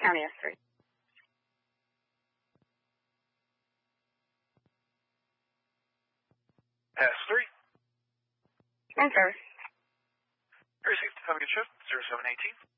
County S3. S3. And service. Received. Have a good shift. 0718.